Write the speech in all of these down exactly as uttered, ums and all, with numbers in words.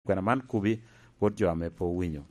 kwena man kubi pod jo ame po winyo.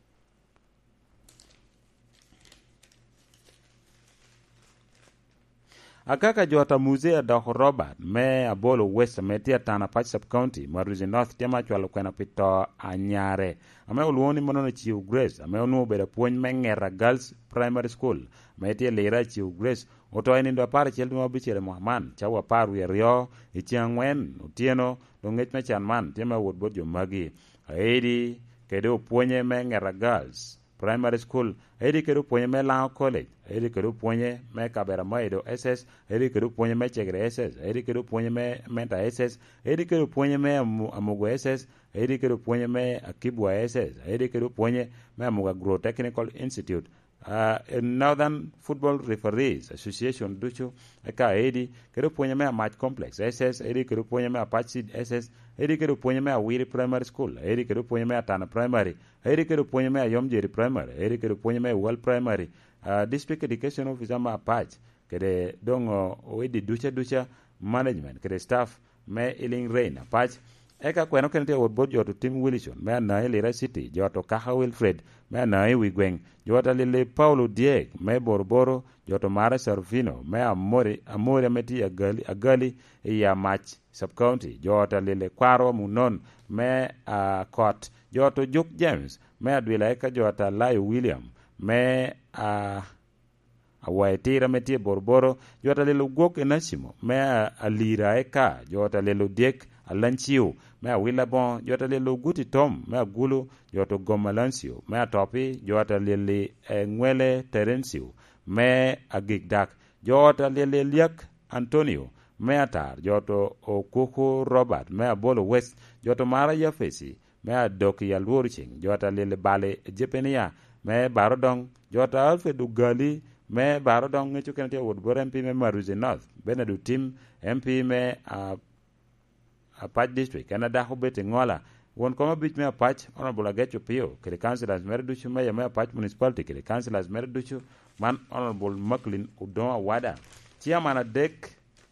Akaka jota musea doko Robert me abolo West me tia tana Patch Sub County Maruzi North tema chwalo kwena pito anyare ame uluoni mono Chief Grace ame onu beda puonj me Ngera Girls Primary School me tia lera Chief Grace oto eni ndo apar chiel mo bichere Muhammad chawa par wi rio ichiangwen utieno do ngech me chan man tema wod bod jo magi aidi kedo puonje me Ngera Girls Primary School edi kedo puonje me Lao College edi kedo puonje me Kabera Maido S S edi kedo puonje me Chegre S S edi kedo puonje me Menta S S edi kedo puonje me Amugo S S edi kedo puonje me Akibwa S S edi kedo puonje me Amuga Agro Technical Institute. Uh, Northern Football Referees Association duchu eka edi kedo puonje me Match Complex S S edi kedo puonje me Apache S S edi kedo puonje me Awiri Primary School edi kedo puonje me Atana Primary edi kedo puonje me Yomjeri Primary edi kedo puonje me World Primary. Uh, District Education Officer ma Apache kede dongo oedi ducha ducha management kede staff me Iling Rain Apache eka kweno kente wod bod joto Tim Wilson me na Lira City joto Kaha Wilfred me na Wigweng joto Lile Paulo Dieg me Borboro joto Mara Sarfino me Amori Amori meti agali agali ya Match Sub County joto Lile Kwaro Munon me uh, Court joto Juk James me Adwila eka joto Layo William me uh, Awaitira meti Borboro joto Lile Ugok Enasimo me Alira eka joto Lile Dieg Alanchiu me Willabon jota lelo Guti Tom me Gulu joto Gomalancio me Topi jota lele Ngwele Terencio me Agigdak jota lele Liak Antonio me Atar joto Okuku Robert me Abolo West joto Mara Yafesi me Adoki Yalwurching jota lele Bale Jepenia me Barodong jota Alfred Ugali me Barodong ngechu kenete wodbor M P me Maruzi North Benedu Tim M P me uh, Apache District Canada hobete ngola won koma bit me Apache honorable Agecho Pio kele councilors merduchu me me Apache municipality kele councilors merduchu man honorable Macklin Udon Awada chairman adek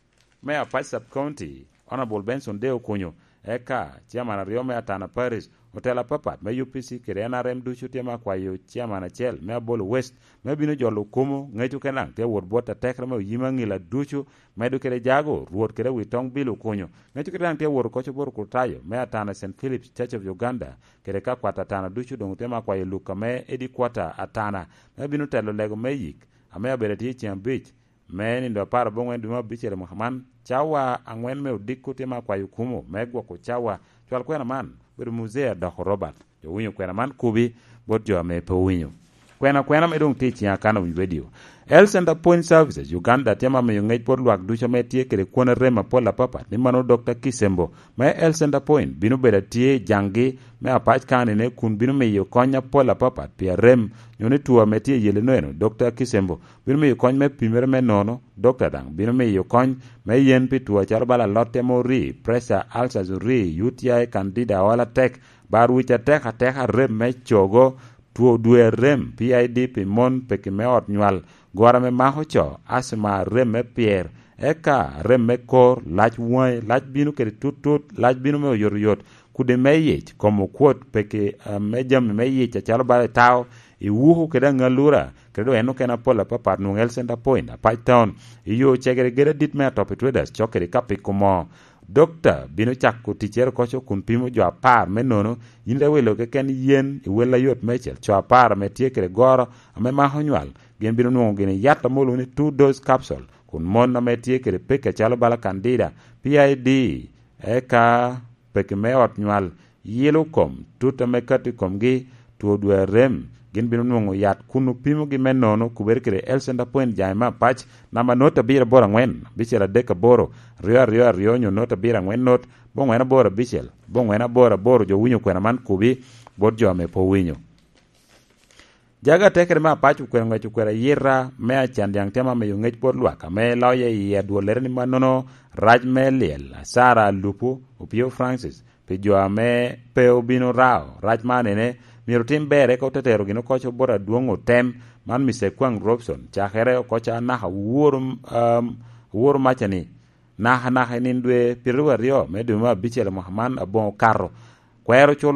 me Apache Sub County honorable Benson Deo Kunyo eka chairman Rio me Atana Paris Hotel Papat me U P C kele N R M duchu tema kwa yo chairman achel me Abolo West me bino jolo kumo ngechu kenang te wod bota tekra me yima ngila duchu me do kele jago ruot kele witong bilu kunyo ngechu kenang te wod kocho bor kutayo me Atana Saint Philip's Church of Uganda kele ka kwata Atana duchu dong tema kwa yo luka me edi kwata Atana me bino telo lego me yik ame abereti chiam beach me ni ndo para bongwen duma bichere Muhammad chawa angwen me udiko tema kwa yukumo me gwa ko chawa chwal kwena man bedo musea doko Robert jo winyo kwena man kubi bot jo ame po winyo kwena kwena me dong teach ya kana wi video El Center Point Services Uganda tema me ngej por luak ducho me tie kere kuona rema pola papa ni mano Doctor Kisembo me El Center Point binu beda tie jangi me Apache kane ne kun binu me yo konya pola papa pia rem nyone tuwa me tie yele noeno Doctor Kisembo binu me yo konya me pimere me nono Doctor dang binu me yo konya me yen pi tuwa charbala lotte mori pressure ulcers ri U T I candida wala tek bar wicha teka teka rem me chogo tuo due rem P I D pi mon peke me ot nyual gwara me maho cho asma rem me pier eka rem me kor lach woi lach binu kere tut tut lach binu me yor yot kude me yech komo kuot peke uh, me jam me yech chalo bale tao i wuhu keda ngalura kredo eno kena pola papa nu El Center Point Apache Town iyo chegere gere dit me atop traders chokere kapi kumo Doctor bino chakko ticher kocho kun pimo jo apar me nono yinde welo ke ken yen i wela yot mechel cho apar me tiekere goro ame maho nyual gen bino nuongo gene yata molo ni two dose capsule kun mon na me tiekere peke chalo bala candida P I D eka peke me ot nyual yelo kom tuta me kati kom gi tuo dwe rem gen bino nuongo yat kunu pimo gi me nono kuber kere El Center Point jaima Apache nama nota bira bora ngwen bichela deka boro rio rio rio nyo nota bira ngwen not bo ngwena bora bichel bo ngwena bora boro jo winyo kwena man kubi bot jo ame po winyo jaga tekere ma Apache kwena ngwechu kwera yira me achandiang tema me yungech bot luaka me lauye ya duolere ni manono Raj Meliel Sara Lupu Upio Francis pe jo ame peo bino rao Raj manene miro tim bere ko tetero gino kocho bora duongo tem man mise kwang Robson chakere kocha naha wuorum um, wuorum machani naha naha nindwe pirwa rio meduma bichele Muhammad abon karo kwero cholo